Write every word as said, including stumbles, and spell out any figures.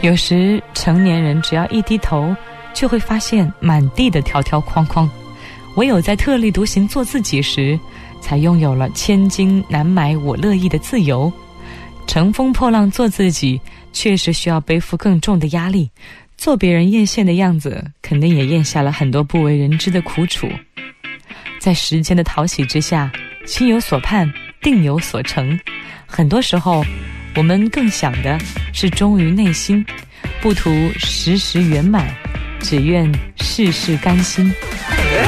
有时成年人只要一低头，就会发现满地的条条框框，唯有在特立独行做自己时，才拥有了千金难买我乐意的自由。乘风破浪做自己，确实需要背负更重的压力，做别人艳羡的样子，肯定也咽下了很多不为人知的苦楚。在时间的讨喜之下，心有所盼，定有所成。很多时候我们更想的是忠于内心，不图时时圆满，只愿事事甘心。